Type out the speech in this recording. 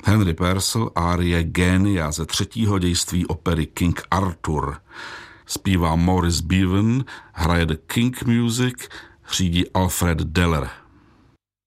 Henry Purcell árie Génia ze 3. dějství opery King Arthur. Zpívá Maurice Bevan, hraje The King Music, řídí Alfred Deller.